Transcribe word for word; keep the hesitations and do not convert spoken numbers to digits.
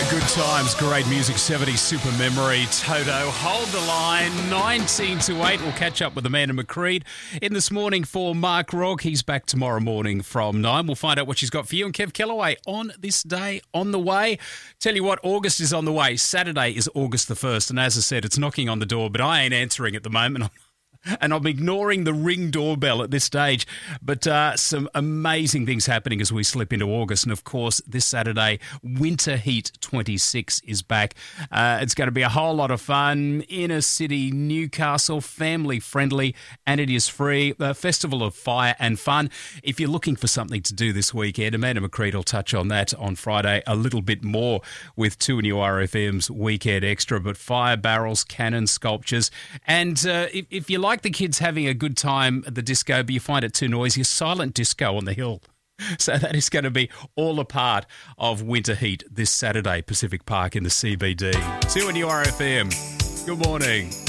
Good times, great music, seventies super memory. Toto, hold the line. nineteen to eight. We'll catch up with Amanda McCreed in this morning for Mark Rourke. He's back tomorrow morning from nine. We'll find out what she's got for you. And Kev Kellaway on this day, on the way. Tell you what, August is on the way. Saturday is August the first. And as I said, it's knocking on the door, but I ain't answering at the moment. And I'm ignoring the Ring doorbell at this stage. But uh, some amazing things happening as we slip into August. And, of course, this Saturday, Winter Heat twenty-six is back. Uh, it's going to be a whole lot of fun. Inner city Newcastle, family-friendly, and it is free. A festival of fire and fun. If you're looking for something to do this weekend, Amanda McCreed will touch on that on Friday a little bit more with two New R F M's Weekend Extra. But fire barrels, cannons, sculptures. And uh, if, if you like the kids having a good time at the disco, but you find it too noisy, a silent disco on the hill. So that is going to be all a part of Winter Heat this Saturday, Pacific Park in the C B D. See you on U R F M. Good morning.